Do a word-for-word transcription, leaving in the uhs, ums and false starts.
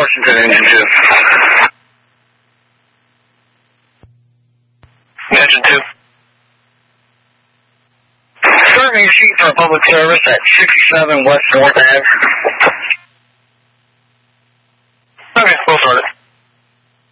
Washington, engine two. Engine two. Starting your sheet for public service at sixty-seven West North Ave.